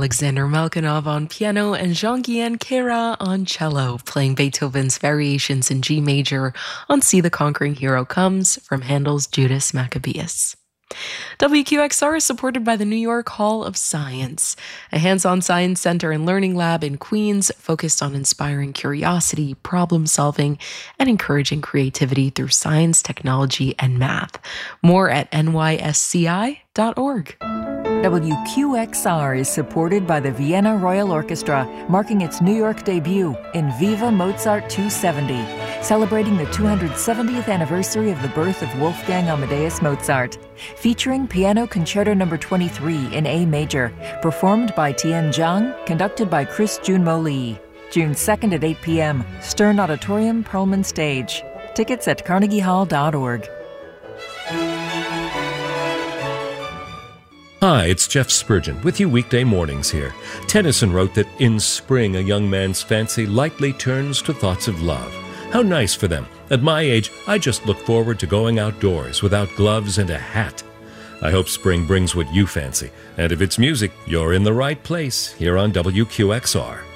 Alexander Malkinov on piano and Jean-Guillain Queyras on cello, playing Beethoven's Variations in G major on See the Conquering Hero Comes from Handel's Judas Maccabeus. WQXR is supported by the New York Hall of Science, a hands-on science center and learning lab in Queens focused on inspiring curiosity, problem-solving, and encouraging creativity through science, technology, and math. More at nysci.org. WQXR is supported by the Vienna Royal Orchestra, marking its New York debut in Viva Mozart 270, celebrating the 270th anniversary of the birth of Wolfgang Amadeus Mozart, featuring Piano Concerto No. 23 in A major, performed by Tian Zhang, conducted by Chris Junmo Lee. June 2nd at 8 p.m., Stern Auditorium, Perlman Stage. Tickets at carnegiehall.org. Hi, it's Jeff Spurgeon with you weekday mornings here. Tennyson wrote that in spring a young man's fancy lightly turns to thoughts of love. How nice for them. At my age, I just look forward to going outdoors without gloves and a hat. I hope spring brings what you fancy. And if it's music, you're in the right place here on WQXR.